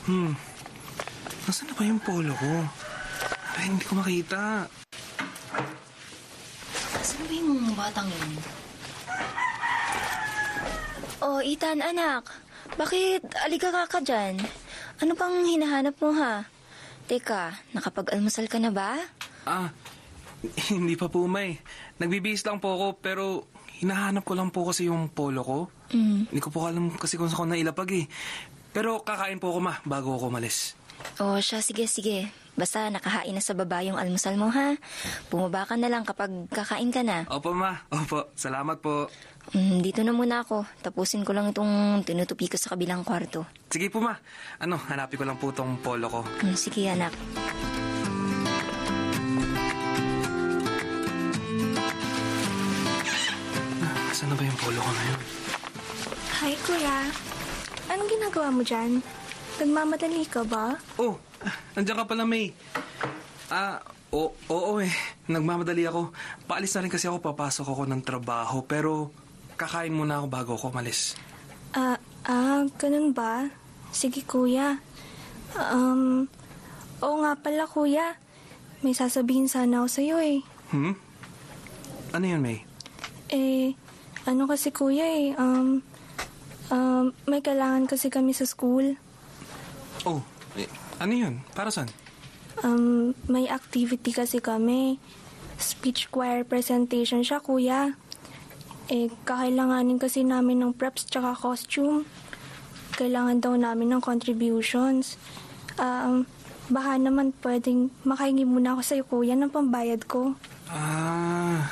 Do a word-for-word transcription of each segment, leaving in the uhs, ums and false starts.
Hmm. Nasaan na ba yung polo ko? Ay, hindi ko makita. Saan ba yung batang yun? Oh, Ethan, anak. Bakit aligaka ka dyan? Ano pang hinahanap mo, ha? Teka, nakapag-almusal ka na ba? Ah, hindi pa po, May. Nagbibihis lang po ako, pero hinahanap ko lang po kasi yung polo ko. Mm. Hindi ko po alam kasi kung saan ko nailapag eh. Pero kakain po ako, ma, bago ako umalis. Oh, siya, sige, sige. Basta nakahain na sa baba yung almusal mo, ha? Bumaba ka na lang kapag kakain ka na. Opo, ma. Opo. Salamat po. Mm, dito na muna ako. Tapusin ko lang itong tinutupi ko sa kabilang kwarto. Sige po, ma. Ano, hanapin ko lang po tong polo ko. Mm, sige, anak. Saan na ba yung polo ko na yun? Hi, Kuya. Anong ginagawa mo dyan? Nagmamadali ka ba? Oh, nandiyan ka pala, May. Ah, oo, oo eh. Nagmamadali ako. Paalis na rin kasi ako, papasok ako ng trabaho. Pero kakain muna ako bago ako malis. Ah, ah, ganun ba? Sige, Kuya. Um, oo nga pala, Kuya. May sasabihin sana ako sa'yo eh. Hmm? Ano yun, May? Eh, ano kasi, Kuya eh, um, um, may kailangan kasi kami sa school. Oh, eh, ano yun? Para saan? Um, may activity kasi kami. Speech choir presentation siya, Kuya. Eh, kakailanganin kasi namin ng preps tsaka costume. Kailangan daw namin ng contributions. Um, baka naman pwedeng makahingi muna ako sa'yo, Kuya, ng pambayad ko. Ah,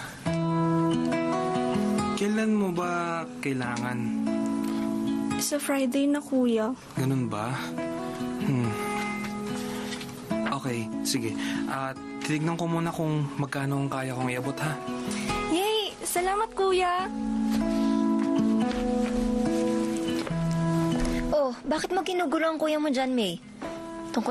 kailan mo ba kailangan? Sa Friday na, Kuya. Ganun ba? Hmm. Okay, sige. At titignan ko muna kung magkano ang kaya kong iabot, ha? Yay! Salamat, Kuya! Oh, bakit mo ginugulo ang kuya mo dyan, May?